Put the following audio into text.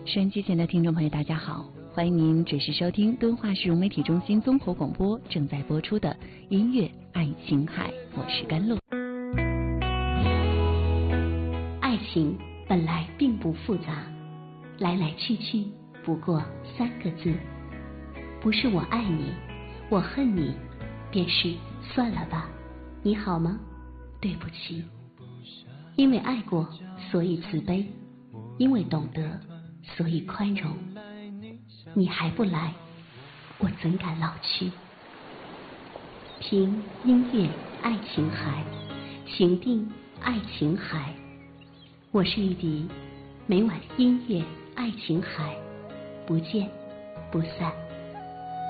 收音机前的听众朋友大家好，欢迎您准时收听敦化市融媒体中心综合广播正在播出的音乐爱琴海，我是甘露。 爱情本来并不复杂，来来去去不过3个字，不是我爱你，我恨你，便是算了吧，你好吗？对不起。因为爱过，所以慈悲；因为懂得，所以宽容。你还不来，我怎敢老去？听音乐爱琴海，情定爱琴海。我是玉笛，每晚音乐爱琴海，不见不散。